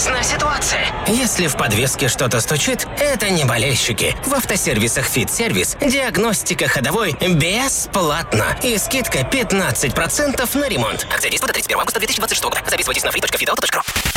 Опасная ситуация. Если в подвеске что-то стучит, это не болельщики. В автосервисах «Фит-сервис» диагностика ходовой бесплатно. И скидка 15% на ремонт. Акция действует до 31 августа 2026 года. Записывайтесь на free.fitauto.ru.